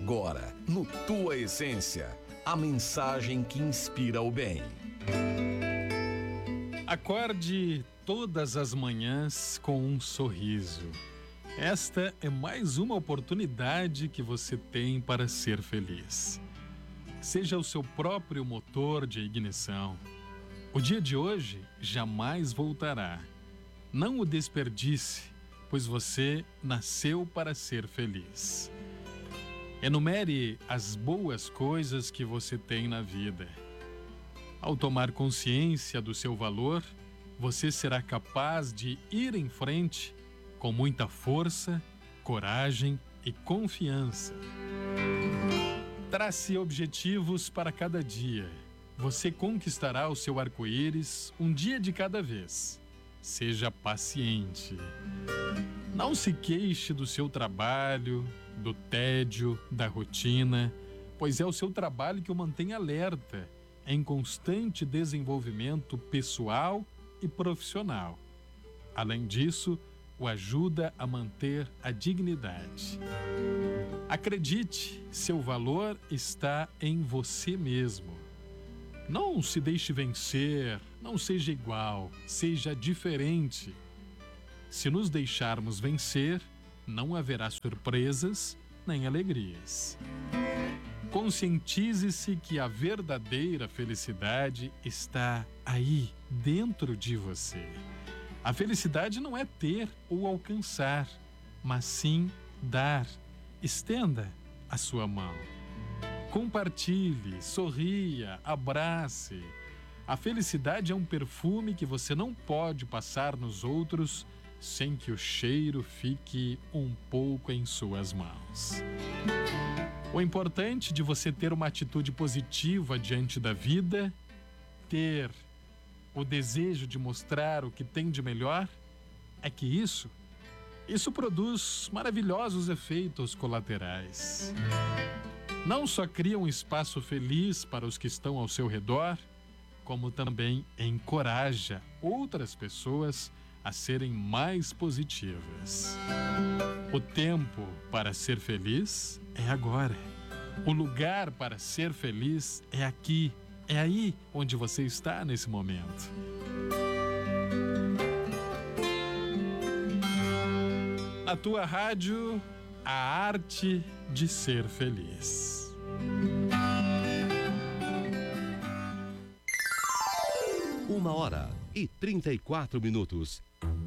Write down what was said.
agora, no Tua Essência, a mensagem que inspira o bem. Acorde todas as manhãs com um sorriso. Esta é mais uma oportunidade que você tem para ser feliz. Seja o seu próprio motor de ignição. O dia de hoje jamais voltará. Não o desperdice, pois você nasceu para ser feliz. Enumere as boas coisas que você tem na vida. Ao tomar consciência do seu valor, você será capaz de ir em frente com muita força, coragem e confiança. Trace objetivos para cada dia. Você conquistará o seu arco-íris um dia de cada vez. Seja paciente. Não se queixe do seu trabalho, do tédio, da rotina, pois é o seu trabalho que o mantém alerta, em constante desenvolvimento pessoal e profissional. Além disso, o ajuda a manter a dignidade. Acredite, seu valor está em você mesmo. Não se deixe vencer, não seja igual, seja diferente. Se nos deixarmos vencer, não haverá surpresas nem alegrias. Conscientize-se que a verdadeira felicidade está aí, dentro de você. A felicidade não é ter ou alcançar, mas sim dar. Estenda a sua mão. Compartilhe, sorria, abrace. A felicidade é um perfume que você não pode passar nos outros sem que o cheiro fique um pouco em suas mãos. O importante de você ter uma atitude positiva diante da vida, ter o desejo de mostrar o que tem de melhor, é que isso produz maravilhosos efeitos colaterais. Não só cria um espaço feliz para os que estão ao seu redor, como também encoraja outras pessoas a serem mais positivas. O tempo para ser feliz é agora. O lugar para ser feliz é aqui. É aí onde você está nesse momento. Na tua rádio, a arte de ser feliz. Uma hora e 34 minutos.